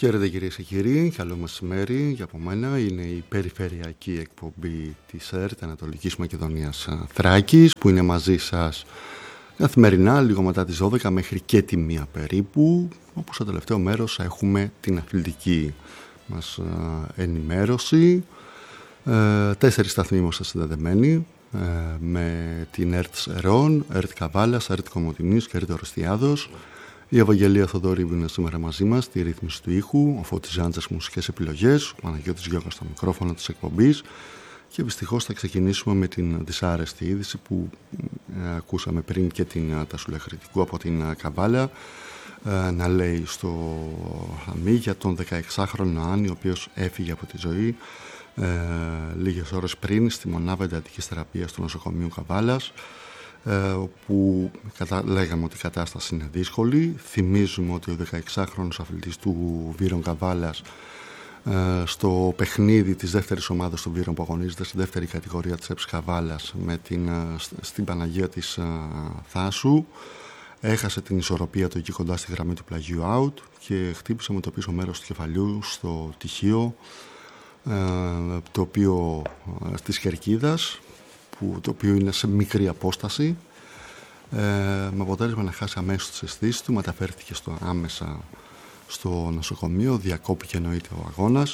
Χαίρετε κυρίες και κύριοι, καλό μεσημέρι για από μένα. Είναι η περιφερειακή εκπομπή της ΕΡΤ Ανατολικής Μακεδονίας Θράκης, που είναι μαζί σας καθημερινά λίγο μετά τις 12 μέχρι και τη 1 περίπου, όπου στο τελευταίο μέρος έχουμε την αθλητική μας ενημέρωση. 4 σταθμοί είμαστε συνδεδεμένοι με την ΕΡΤ Σερών, ΕΡΤ Καβάλας, ΕΡΤ Κομοτηνής και ΕΡΤ Ορεστιάδος. Η Ευαγγελία Θοδωρήβου είναι σήμερα μαζί μας στη ρύθμιση του ήχου, ο Φώτης Ζάντζας μουσικές επιλογές, ο Παναγιώτης Γιώργας στο μικρόφωνο της εκπομπής, και δυστυχώς θα ξεκινήσουμε με την δυσάρεστη είδηση που ακούσαμε πριν και την Τασουλεχρητικού από την Καβάλα να λέει στο Χαμί για τον 16χρονο Άννη, ο οποίος έφυγε από τη ζωή λίγες ώρες πριν στη μονάδα εντατικής θεραπείας του νοσοκομείου Καβάλας, όπου λέγαμε ότι η κατάσταση είναι δύσκολη. Θυμίζουμε ότι ο 16χρονος αθλητής του Βύρων Καβάλας στο παιχνίδι της δεύτερης ομάδας των Βύρων που αγωνίζεται στη δεύτερη κατηγορία της ΕΠΣ Καβάλας στην Παναγία της Θάσου έχασε την ισορροπία του εκεί κοντά στη γραμμή του πλαγίου out και χτύπησε με το πίσω μέρος του κεφαλιού στο τυχείο, το οποίο της Χερκίδας, το οποίο είναι σε μικρή απόσταση, με αποτέλεσμα να χάσει αμέσως τις αισθήσεις του. Μεταφέρθηκε άμεσα στο νοσοκομείο, διακόπηκε εννοείται ο αγώνας.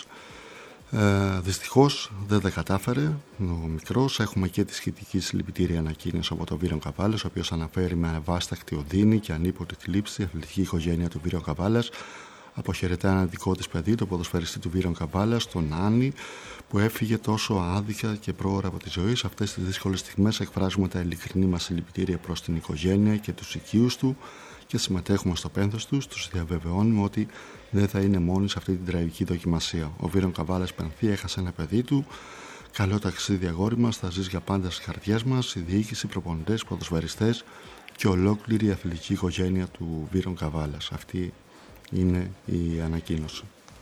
Δυστυχώς δεν τα κατάφερε ο μικρός. Έχουμε και τη σχετική συλληπιτήρια ανακοίνωση από το Βύρο Καβάλας, ο οποίος αναφέρει με αβάστακτη οδύνη και ανίποτη θλίψη η αθλητική οικογένεια του Βύρο Καβάλας. Αποχαιρετά ένα δικό της παιδί, το ποδοσφαιριστή του Βύρων Καβάλας, τον Άννη, που έφυγε τόσο άδικα και πρόωρα από τη ζωή. Σε αυτές τις δύσκολες στιγμές εκφράζουμε τα ειλικρινή μας συλληπιτήρια προς την οικογένεια και τους οικείους του και συμμετέχουμε στο πένθος τους. Τους διαβεβαιώνουμε ότι δεν θα είναι μόνοι σε αυτή την τραγική δοκιμασία. Ο Βύρων Καβάλας πενθεί, έχασε ένα παιδί του. Καλό ταξίδι αγόρι μας, θα ζεις για πάντα στις καρδιές μας. Η διοίκηση, προπονητές, ποδοσφαιριστές και ολόκληρη η αθλητική οικογένεια του Βύρων Καβάλας. Αυτή είναι η ανακοίνωση.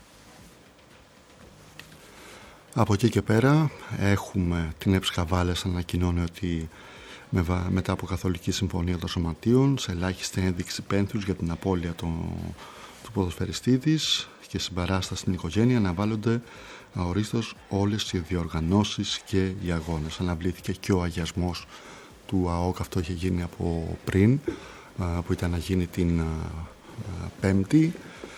Από εκεί και πέρα έχουμε την ΕΠΣ Καβάλας, ανακοινώνει ότι μετά από καθολική συμφωνία των σωματείων, σε ελάχιστη ένδειξη πένθους για την απώλεια του ποδοσφαιριστή της και συμπαράσταση στην οικογένεια, αναβάλλονται αορίστως όλες οι διοργανώσεις και οι αγώνες. Αναβλήθηκε και ο αγιασμός του ΑΟΚ, αυτό είχε γίνει από πριν, που ήταν να γίνει την Πέμπτη,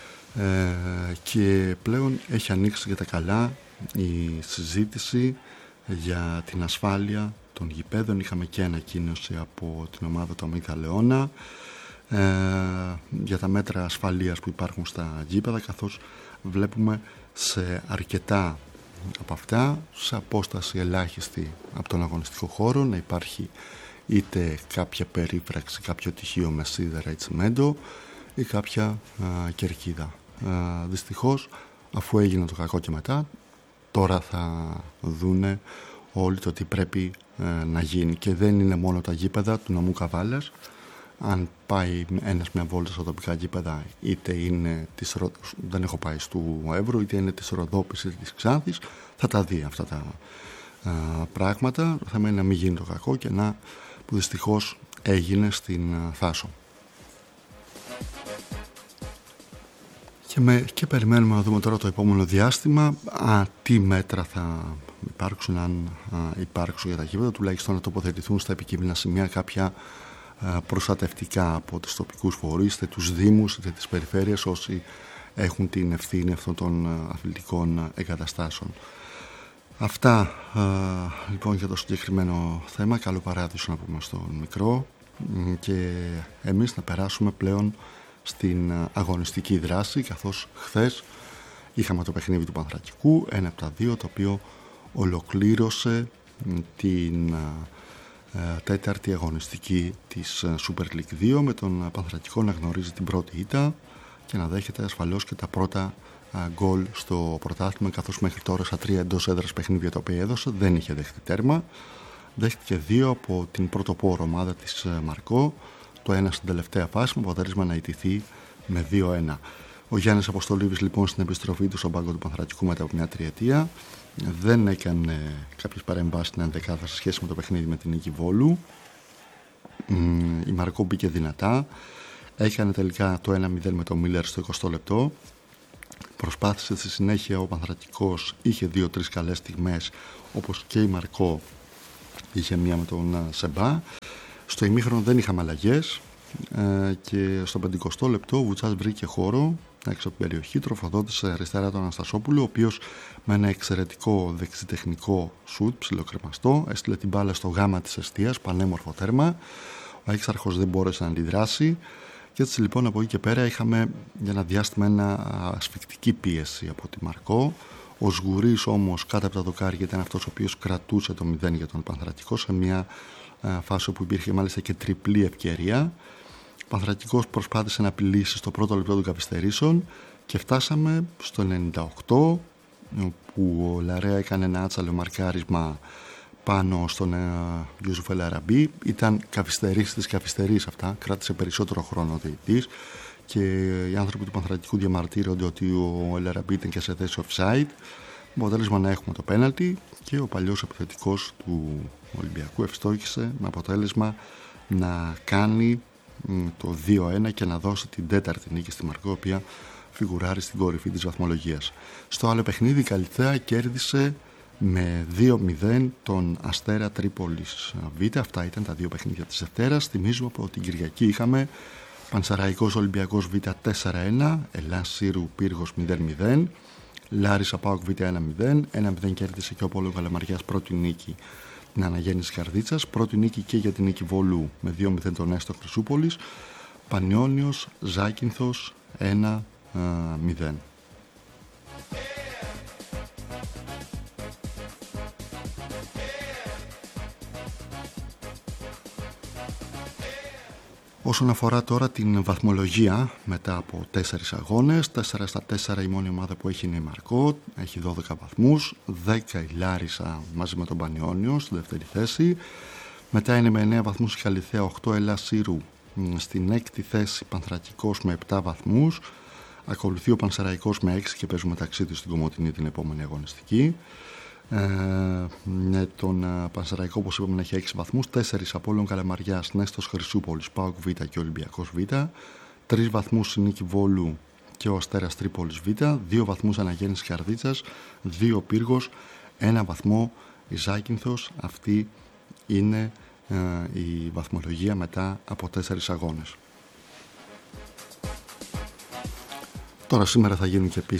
και πλέον έχει ανοίξει για τα καλά η συζήτηση για την ασφάλεια των γηπέδων. Είχαμε και ανακοίνωση από την ομάδα του Αμυγδαλεώνα για τα μέτρα ασφαλείας που υπάρχουν στα γήπεδα, καθώς βλέπουμε σε αρκετά από αυτά, σε απόσταση ελάχιστη από τον αγωνιστικό χώρο, να υπάρχει είτε κάποια περίφραξη, κάποιο τυχείο με σίδερα ή τσιμέντο ή κάποια κερκίδα. Δυστυχώς, αφού έγινε το κακό και μετά, τώρα θα δούνε όλοι το τι πρέπει να γίνει. Και δεν είναι μόνο τα γήπεδα του νομού Καβάλας. Αν πάει ένας μια βόλτα στα τοπικά γήπεδα, είτε είναι δεν έχω πάει στο Εύρου, είτε είναι της Ροδόπης ή της Ξάνθης, θα τα δει αυτά τα πράγματα. Θα μένει να μην γίνει το κακό και που δυστυχώς έγινε στην Θάσο. Και περιμένουμε να δούμε τώρα το επόμενο διάστημα τι μέτρα θα υπάρξουν, αν υπάρξουν για τα γήπεδα, τουλάχιστον να τοποθετηθούν στα επικίνδυνα σημεία κάποια προστατευτικά από τους τοπικούς φορείς, είτε τους δήμους είτε τις περιφέρειες, όσοι έχουν την ευθύνη αυτών των αθλητικών εγκαταστάσεων. Αυτά λοιπόν για το συγκεκριμένο θέμα. Καλό παράδεισο να πούμε στον μικρό, και εμείς να περάσουμε πλέον στην αγωνιστική δράση, καθώς χθες είχαμε το παιχνίδι του Πανθρακικού, ένα από τα δύο, το οποίο ολοκλήρωσε την τέταρτη αγωνιστική της Super League 2, με τον Πανθρακικό να γνωρίζει την πρώτη ήττα και να δέχεται ασφαλώς και τα πρώτα γκολ στο πρωτάθλημα, καθώς μέχρι τώρα στα 3 εντός έδρας παιχνίδια τα οποία έδωσε δεν είχε δεχτεί τέρμα. Δέχτηκε 2 από την πρωτοπόρο ομάδα της Μαρκό, το ένα στην τελευταία φάση, με αποτέλεσμα να ιτηθεί με 2-1. Ο Γιάννης Αποστολίδης λοιπόν στην επιστροφή του στον πάγκο του Πανθρακικού μετά από μια τριετία δεν έκανε κάποιες παρεμβάσεις στην ενδεκάδα σε σχέση με το παιχνίδι με την Νίκη Βόλου. Η Μαρκό μπήκε δυνατά, έκανε τελικά το 1-0 με τον Μίλλερ στο 20 λεπτό, προσπάθησε στη συνέχεια. Ο Πανθρακικός είχε 2-3 καλές στιγμές, όπως και η Μαρκό είχε μία με τον Σεμπά. Στο ημίχρονο δεν είχαμε αλλαγές και στο 50 λεπτό ο Βουτσάς βρήκε χώρο έξω από την περιοχή, τροφοδότησε αριστερά τον Αναστασόπουλο, ο οποίος με ένα εξαιρετικό δεξιτεχνικό σουτ ψιλοκρεμαστό έστειλε την μπάλα στο γάμα της εστίας, πανέμορφο τέρμα. Ο Έξαρχος δεν μπόρεσε να αντιδράσει και έτσι λοιπόν από εκεί και πέρα είχαμε για ένα διάστημα ένα ασφικτική πίεση από τη Μαρκό. Ο Σγουρής όμως κάτω από τα δοκάρια ήταν αυτός ο οποίος κρατούσε το 0 για τον Πανθρακικό σε μια φάση όπου υπήρχε μάλιστα και τριπλή ευκαιρία. Ο Πανθρακικός προσπάθησε να απειλήσει στο πρώτο λεπτό των καθυστερήσεων και φτάσαμε στο 98, που ο Λαρέα έκανε ένα άτσαλο μαρκάρισμα πάνω στον Γιούσουφ Ελ Αραμπί. Ήταν καθυστερήσεις της καθυστερήσεις αυτά, κράτησε περισσότερο χρόνο ο διαιτητής και οι άνθρωποι του Πανθρακικού διαμαρτύρονται ότι ο Ελ Αραμπί ήταν και σε θέση offside. Αποτέλεσμα να έχουμε το πέναλτι και ο παλιός επιθετικός του Ολυμπιακού ευστόχησε με αποτέλεσμα να κάνει το 2-1 και να δώσει την τέταρτη νίκη στη Μαρκό, η οποία φιγουράρει στην κορυφή της βαθμολογίας. Στο άλλο παιχνίδι η Καλιθέα κέρδισε με 2-0 τον Αστέρα Τρίπολης Β. Αυτά ήταν τα δύο παιχνίδια της Δευτέρας. Θυμίζουμε από την Κυριακή είχαμε Πανσεραϊκός Ολυμπιακός Β 4-1, Ελλάς Σύρου Πύργος 0-0, Λάρισα ΠΑΟΚ Β 1-0, 1-0 κέρδισε και ο Πόλο Καλαμαριάς πρώτη νίκη την Αναγέννηση Καρδίτσας, πρώτη νίκη και για την νίκη Βολού με 2-0 τον Έστω Χρυσούπολης, Πανιόνιος Ζάκυνθος 1-0. Όσον αφορά τώρα την βαθμολογία μετά από 4 αγώνες, 4 στα 4 η μόνη ομάδα που έχει είναι η Μαρκό, έχει 12 βαθμούς, 10 η Λάρισα μαζί με τον Πανιόνιο στη δεύτερη θέση, μετά είναι με 9 βαθμούς η Καλιθέα, 8 Ελλάς Σύρου, στην έκτη θέση Πανθρακικός με 7 βαθμούς, ακολουθεί ο Πανσεραϊκός με 6 και παίζουν μεταξύ τους στην Κομοτηνή την επόμενη αγωνιστική. Με τον Πανσεραϊκό, όπως είπαμε, να έχει 6 βαθμούς, 4 Απόλλων Καλαμαριάς, Νέστος Χρυσούπολης, ΠΑΟΚ Β και Ολυμπιακός Β, 3 βαθμούς η νίκη Βόλου και ο Αστέρας Τρίπολης Β, 2 βαθμούς Αναγέννηση Καρδίτσας, 2 Πύργος, 1 βαθμό η Ζάκυνθος. Αυτή είναι η βαθμολογία μετά από 4 αγώνες. Τώρα σήμερα θα γίνουν και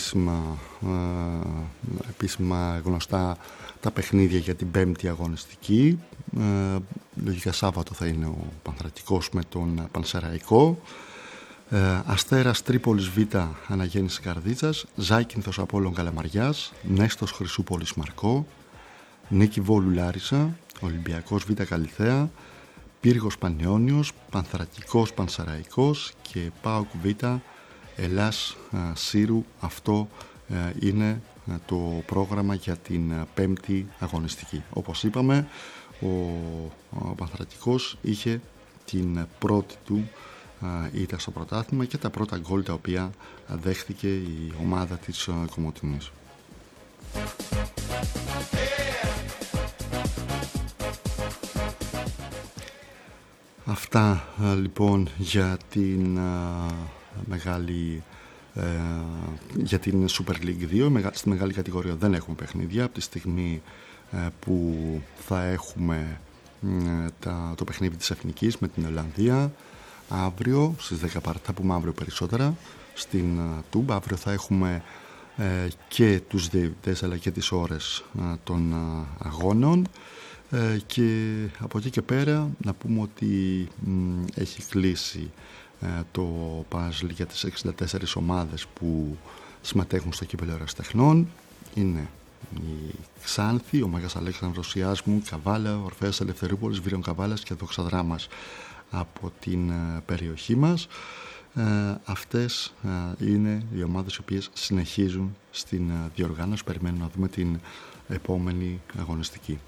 επίσημα γνωστά τα παιχνίδια για την πέμπτη αγωνιστική. Λογικά Σάββατο θα είναι ο Πανθρακικός με τον Πανσεραϊκό. Αστέρας Τρίπολης Β Αναγέννηση Καρδίτσας, Ζάκυνθος Απόλλων Καλαμαριάς, Νέστος Χρυσούπολης Μαρκό, Νίκη Βόλου Λάρισα, Ολυμπιακός Β Καλιθέα, Πύργος Πανιόνιος, Πανθρακικός Πανσεραϊκός και ΠΑΟΚ Β Ελλάς Σύρου. Αυτό είναι το πρόγραμμα για την πέμπτη αγωνιστική. Όπως είπαμε, ο Πανθρακικός είχε την πρώτη του ήττα στο πρωτάθλημα και τα πρώτα γκολ τα οποία δέχτηκε η ομάδα της Κομοτηνής. Αυτά λοιπόν για την για την Super League 2. Στη μεγάλη κατηγορία δεν έχουμε παιχνίδια από τη στιγμή που θα έχουμε το παιχνίδι της Εθνικής με την Ολλανδία αύριο στις 10 παρά. Θα πούμε αύριο περισσότερα στην Τούμπα. Αύριο θα έχουμε και τους διαιτητές αλλά και τις ώρες των αγώνων και από εκεί και πέρα να πούμε ότι έχει κλείσει το παζλ για τις 64 ομάδες που συμμετέχουν στο κύπελλο Ερασιτεχνών. Είναι η Ξάνθη, ο Μέγας Αλέξανδρος Ιάσμου, Καβάλα, Ορφέας Ελευθερούπολης, Βίρων Καβάλας και Δοξαδράμας από την περιοχή μας. Αυτές είναι οι ομάδες οι οποίες συνεχίζουν στην διοργάνωση. Περιμένουμε να δούμε την επόμενη αγωνιστική.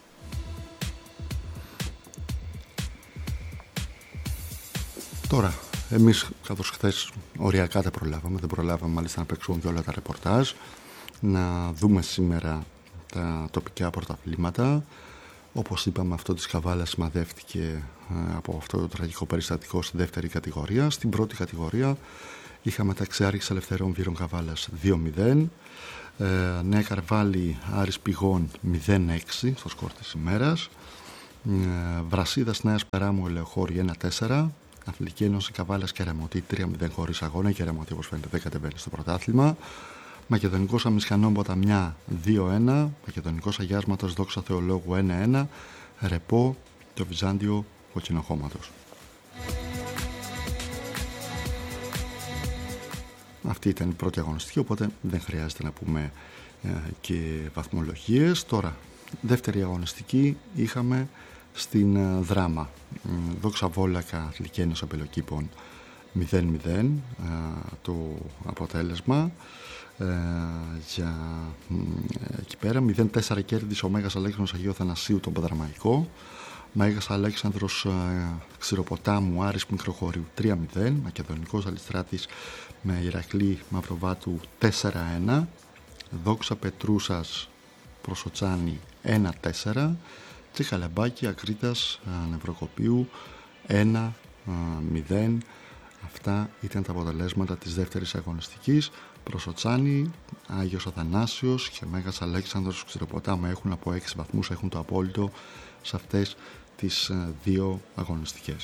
Τώρα, εμείς καθώς χθες οριακά δεν προλάβαμε μάλιστα να παίξουμε και όλα τα ρεπορτάζ, να δούμε σήμερα τα τοπικά πρωταθλήματα. Όπως είπαμε, αυτό της Καβάλας σημαδεύτηκε από αυτό το τραγικό περιστατικό στη δεύτερη κατηγορία. Στην πρώτη κατηγορία Είχαμε Ταξιάρχης Ελευθερών Βύρων Καβάλας 2-0. Νέα Καρβάλη Άρης Πηγών 0-6 στο σκορ της ημέρας. Βρασίδας Νέας Περάμου Ελεοχώρη 1-4. Αθλητική Ένωση Καβάλας Κεραμωτή 3-0 χωρίς αγώνα. Η Κεραμωτή, όπως φαίνεται, δεν κατεβαίνει στο πρωτάθλημα. Μακεδονικός Αμισχανών Ποταμιά 2-1. Μακεδονικός Αγιάσματος Δόξα Θεολόγου 1-1. Ρεπό το Βυζάντιο Κοκκινοχώματος. Αυτή ήταν η πρώτη αγωνιστική, οπότε δεν χρειάζεται να πούμε και βαθμολογίες. Τώρα, δεύτερη αγωνιστική είχαμε στην Δράμα. Δόξα Βόλακα Αθλητική Ένωση Πελοκήπων 0-0 το αποτέλεσμα. Για εκεί πέρα 0-4 κέρδισε ο Μέγας Αλέξανδρος Αγίου Θανασίου τον Παδραμαϊκό. Μέγας Αλέξανδρος Ξηροποτάμου Άρης Μικροχωρίου 3-0. Μακεδονικός Αλιστράτης με Ηρακλή Μαυροβάτου 4-1. Δόξα Πετρούσας Προσοτσάνη 1-4 και Καλαμπάκη Ακρίτας Νευροκοπίου 1-0. Αυτά ήταν τα αποτελέσματα της δεύτερης αγωνιστικής. Προσοτσάνη, Άγιος Αθανάσιος και Μέγας Αλέξανδρος Ξηροποτάμου έχουν από 6 βαθμούς, έχουν το απόλυτο σε αυτές τις δύο αγωνιστικές.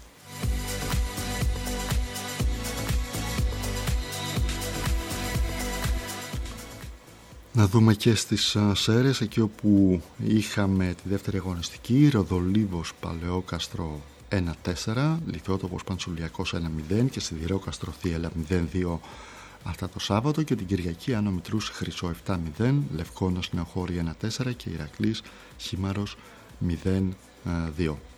Να δούμε και στις Σέρρες, εκεί όπου είχαμε τη δεύτερη αγωνιστική. Ροδολίβος Παλαιόκαστρο 1-4, Λιθιότοπος Πανσουλιακός 1-0 και Σιδηρόκαστρο Θίελα 0-2 αυτά το Σάββατο, και την Κυριακή Άνω Μητρούς Χρυσό 7-0, Λευκόνος Νεοχώρη 1-4 και Ηρακλής Χήμαρος 0-2.